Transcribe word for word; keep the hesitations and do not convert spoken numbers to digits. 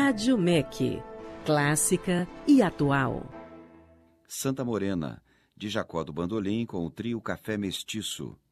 Rádio M E C. Clássica e atual. Santa Morena, de Jacó do Bandolim com o trio Café Mestiço.